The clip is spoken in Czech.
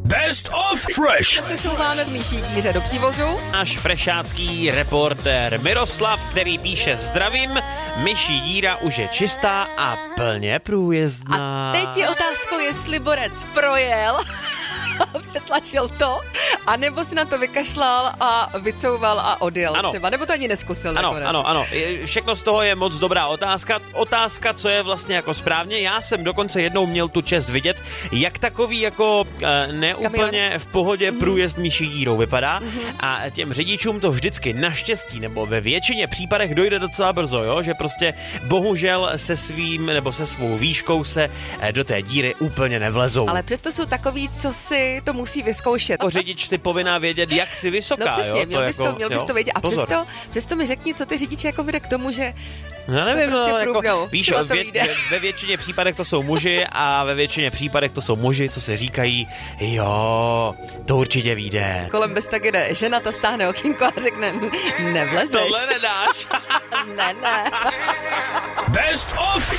Best of Fresh. Přesouváme v myší díře do přívozu. Náš frešácký reportér Miroslav, který píše: zdravím, myší díra už je čistá a plně průjezdná. A teď je otázkou, jestli borec projel přetlačil to, anebo si na to vykašlal a vycouval a odjel třeba, nebo to ani neskusil nakonec. Ano. Všechno z toho je moc dobrá otázka. Otázka, co je vlastně jako správně. Já jsem dokonce jednou měl tu čest vidět, jak takový jako neúplně v pohodě průjezd myší dírou vypadá. A těm řidičům to vždycky naštěstí, nebo ve většině případech dojde docela brzo, jo? Že prostě bohužel se svým nebo se svou výškou se do té díry úplně nevlezou. Ale přesto jsou takový, co si to musí vyzkoušet. Jako řidič si povinná vědět, jak si vysoká. No přesně, jo? měl bys to vědět. A přesto mi řekni, co ty řidiči jako vede k tomu, že no, nevím, to prostě jako, víš, ve většině případech to jsou muži a ve většině případech to jsou muži, co si říkají, jo, to určitě vyjde. Kolem bez tak jde žena, ta stáhne okýnko a řekne, nevlezeš. Tohle nedáš. Ne. Best of